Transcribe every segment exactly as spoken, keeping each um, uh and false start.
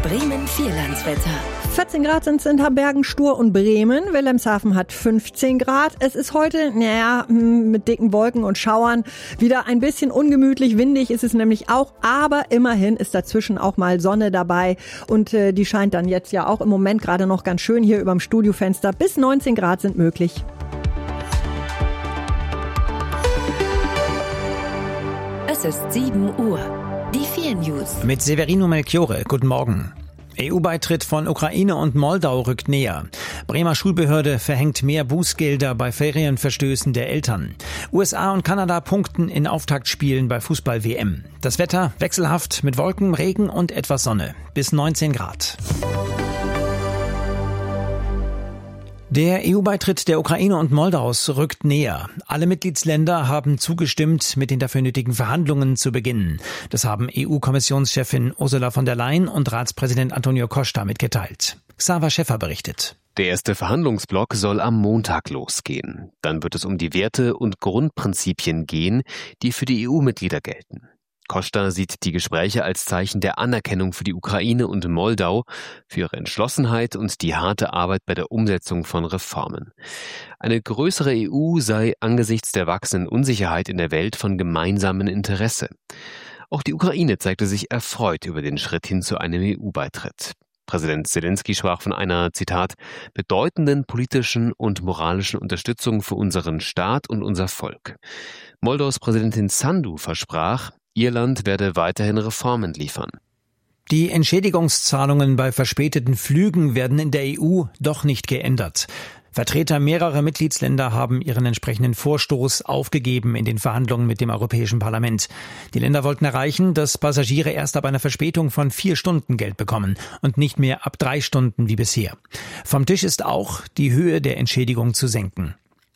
Bremen-Vierlandswetter. vierzehn Grad sind es in Harbergen, Stur und Bremen. Wilhelmshaven hat fünfzehn Grad. Es ist heute, naja, mit dicken Wolken und Schauern wieder ein bisschen ungemütlich. Windig ist es nämlich auch, aber immerhin ist dazwischen auch mal Sonne dabei. Und äh, die scheint dann jetzt ja auch im Moment gerade noch ganz schön hier überm Studiofenster. Bis neunzehn Grad sind möglich. Es ist sieben Uhr. Die vier News. Mit Severino Melchiorre. Guten Morgen. E U-Beitritt von Ukraine und Moldau rückt näher. Bremer Schulbehörde verhängt mehr Bußgelder bei Ferienverstößen der Eltern. U S A und Kanada punkten in Auftaktspielen bei Fußball-W M. Das Wetter wechselhaft mit Wolken, Regen und etwas Sonne. Bis neunzehn Grad. Der E U-Beitritt der Ukraine und Moldaus rückt näher. Alle Mitgliedsländer haben zugestimmt, mit den dafür nötigen Verhandlungen zu beginnen. Das haben E U-Kommissionschefin Ursula von der Leyen und Ratspräsident Antonio Costa mitgeteilt. Xaver Schäffer berichtet. Der erste Verhandlungsblock soll am Montag losgehen. Dann wird es um die Werte und Grundprinzipien gehen, die für die E U-Mitglieder gelten. Costa sieht die Gespräche als Zeichen der Anerkennung für die Ukraine und Moldau, für ihre Entschlossenheit und die harte Arbeit bei der Umsetzung von Reformen. Eine größere E U sei angesichts der wachsenden Unsicherheit in der Welt von gemeinsamem Interesse. Auch die Ukraine zeigte sich erfreut über den Schritt hin zu einem E U-Beitritt. Präsident Zelensky sprach von einer, Zitat, bedeutenden politischen und moralischen Unterstützung für unseren Staat und unser Volk. Moldaus Präsidentin Sandu versprach, ihr Land werde weiterhin Reformen liefern. Die Entschädigungszahlungen bei verspäteten Flügen werden in der E U doch nicht geändert. Vertreter mehrerer Mitgliedsländer haben ihren entsprechenden Vorstoß aufgegeben in den Verhandlungen mit dem Europäischen Parlament. Die Länder wollten erreichen, dass Passagiere erst ab einer Verspätung von vier Stunden Geld bekommen und nicht mehr ab drei Stunden wie bisher. Vom Tisch ist auch, die Höhe der Entschädigung zu senken.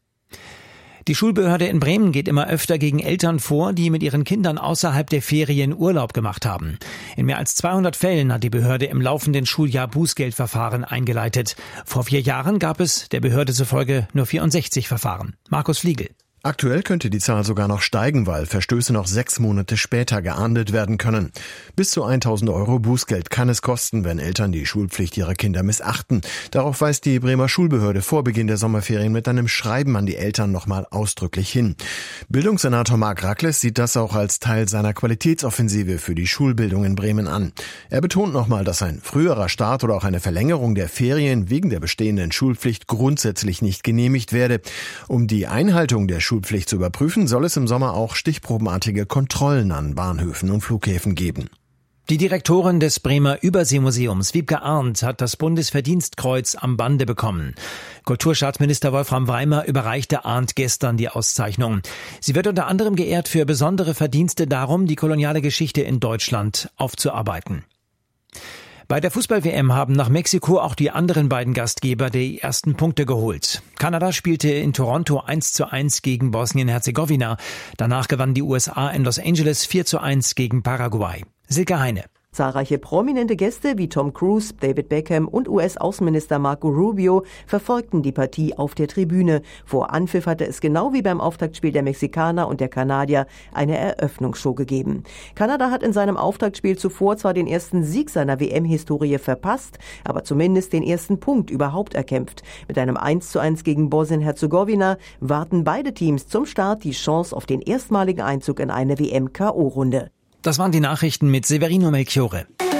Die Schulbehörde in Bremen geht immer öfter gegen Eltern vor, die mit ihren Kindern außerhalb der Ferien Urlaub gemacht haben. In mehr als zweihundert Fällen hat die Behörde im laufenden Schuljahr Bußgeldverfahren eingeleitet. Vor vier Jahren gab es der Behörde zufolge nur vierundsechzig Verfahren. Markus Fliegel. Aktuell könnte die Zahl sogar noch steigen, weil Verstöße noch sechs Monate später geahndet werden können. Bis zu tausend Euro Bußgeld kann es kosten, wenn Eltern die Schulpflicht ihrer Kinder missachten. Darauf weist die Bremer Schulbehörde vor Beginn der Sommerferien mit einem Schreiben an die Eltern nochmal ausdrücklich hin. Bildungssenator Marc Racles sieht das auch als Teil seiner Qualitätsoffensive für die Schulbildung in Bremen an. Er betont nochmal, dass ein früherer Start oder auch eine Verlängerung der Ferien wegen der bestehenden Schulpflicht grundsätzlich nicht genehmigt werde. Um die Einhaltung der Schulpflicht zu überprüfen, soll es im Sommer auch stichprobenartige Kontrollen an Bahnhöfen und Flughäfen geben. Die Direktorin des Bremer Überseemuseums, Wiebke Arndt, hat das Bundesverdienstkreuz am Bande bekommen. Kulturstaatsminister Wolfram Weimer überreichte Arndt gestern die Auszeichnung. Sie wird unter anderem geehrt für besondere Verdienste darum, die koloniale Geschichte in Deutschland aufzuarbeiten. Bei der Fußball-W M haben nach Mexiko auch die anderen beiden Gastgeber die ersten Punkte geholt. Kanada spielte in Toronto eins zu eins gegen Bosnien-Herzegowina. Danach gewannen die U S A in Los Angeles vier zu eins gegen Paraguay. Silke Heine. Zahlreiche prominente Gäste wie Tom Cruise, David Beckham und U S-Außenminister Marco Rubio verfolgten die Partie auf der Tribüne. Vor Anpfiff hatte es genau wie beim Auftaktspiel der Mexikaner und der Kanadier eine Eröffnungsshow gegeben. Kanada hat in seinem Auftaktspiel zuvor zwar den ersten Sieg seiner W M-Historie verpasst, aber zumindest den ersten Punkt überhaupt erkämpft. Mit einem eins zu eins gegen Bosnien-Herzegowina warten beide Teams zum Start die Chance auf den erstmaligen Einzug in eine W M-K O-Runde. Das waren die Nachrichten mit Severino Melchiorre.